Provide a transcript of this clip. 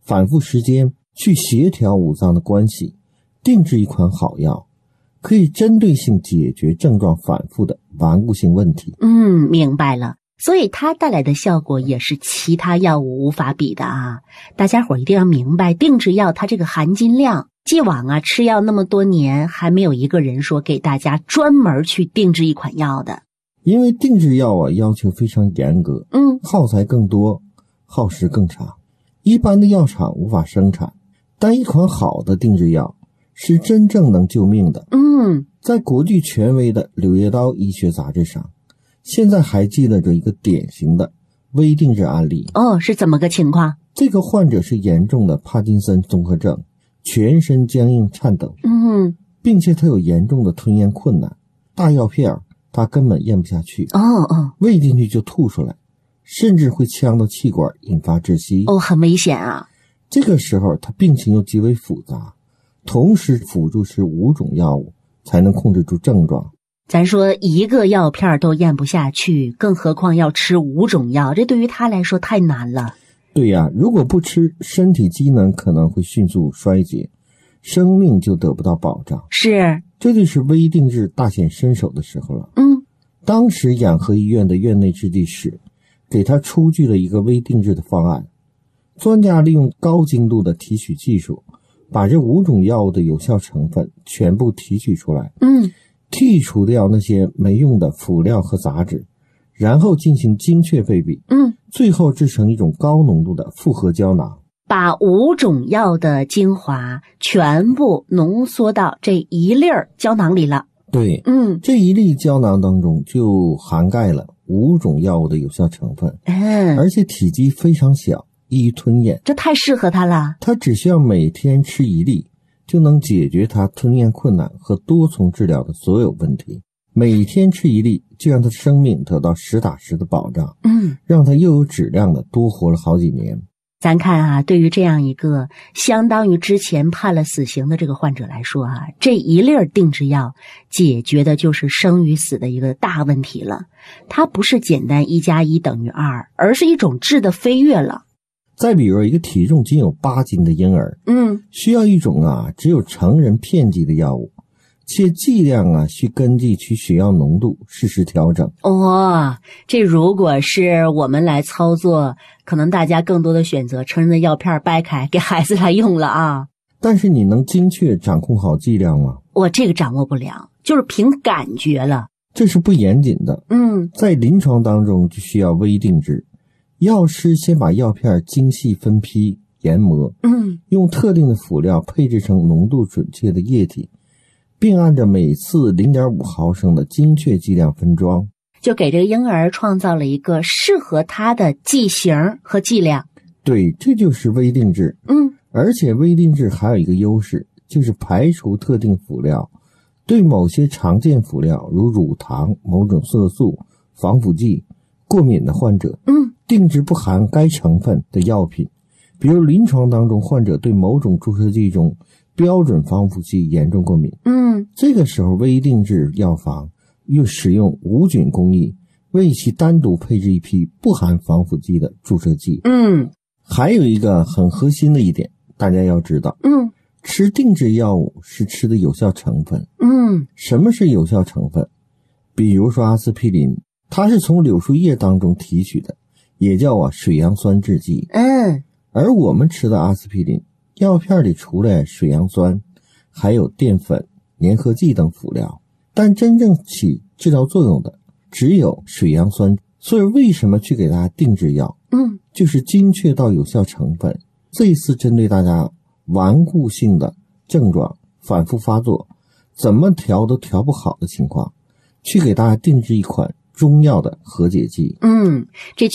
反复时间去协调五脏的关系，定制一款好药，可以针对性解决症状反复的顽固性问题。 明白了。所以它带来的效果也是其他药物无法比的啊！大家伙一定要明白，定制药它这个含金量，既往啊吃药那么多年，还没有一个人说给大家专门去定制一款药的。 因为定制药啊要求非常严格，耗材更多，耗时更长，一般的药厂无法生产。但一款好的定制药是真正能救命的。在国际权威的《柳叶刀医学杂志》上，现在还记录着一个典型的微定制案例。 是怎么个情况？ 这个患者是严重的帕金森综合症，全身僵硬颤抖，并且他有严重的吞咽困难，大药片他根本咽不下去，喂进去就吐出来，甚至会呛到气管，引发窒息。 很危险啊！ 这个时候他病情又极为复杂，同时辅助吃5种药物才能控制住症状。 咱说一个药片都咽不下去，更何况要吃5种药，这对于他来说太难了。 对呀，如果不吃，身体机能可能会迅速衰竭，生命就得不到保障。 是， 这就是微定制大显身手的时候了。当时养和医院的院内制剂室给他出具了一个微定制的方案，专家利用高精度的提取技术，把这5种药物的有效成分全部提取出来，剔除掉那些没用的辅料和杂质，然后进行精确配比，最后制成一种高浓度的复合胶囊， 把5种药的精华全部浓缩到这一粒胶囊里了。 对，这一粒胶囊当中就涵盖了5种药物的有效成分，而且体积非常小，易于吞咽， 这太适合他了。 他只需要每天吃1粒，就能解决他吞咽困难和多重治疗的所有问题。每天吃1粒，就让他生命得到实打实的保障，让他又有质量的多活了好几年。 咱看啊，对于这样一个相当于之前判了死刑的这个患者来说啊，这一粒定制药解决的就是生与死的一个大问题了。它不是简单1+1等于2，而是一种质的飞跃了。 再比如一个体重仅有8斤的婴儿，需要一种只有成人片剂的药物，且剂量需根据其血药浓度适时调整。 这如果是我们来操作，可能大家更多的选择成人的药片掰开给孩子来用了啊。 但是你能精确掌控好剂量吗？ 我这个掌握不了，就是凭感觉了。 这是不严谨的。在临床当中就需要微定制，药师先把药片精细分批研磨，用特定的辅料配制成浓度准确的液体，并按照每次 0.5 毫升的精确剂量分装， 就给这个婴儿创造了一个适合他的剂型和剂量。 对，这就是微定制。而且微定制还有一个优势，就是排除特定辅料，对某些常见辅料如乳糖、某种色素、防腐剂过敏的患者，定制不含该成分的药品。比如临床当中患者对某种注射剂中标准防腐剂严重过敏，这个时候微定制药房又使用无菌工艺，为其单独配置一批不含防腐剂的注射剂。还有一个很核心的一点，大家要知道，吃定制药物是吃的有效成分。什么是有效成分？比如说阿司匹林，它是从柳树叶当中提取的，也叫水杨酸制剂。而我们吃的阿司匹林药片里除了水杨酸，还有淀粉、粘合剂等辅料，但真正起治疗作用的只有水杨酸。所以为什么去给大家定制药？就是精确到有效成分。这一次针对大家顽固性的症状反复发作，怎么调都调不好的情况，去给大家定制一款中药的和解剂。 这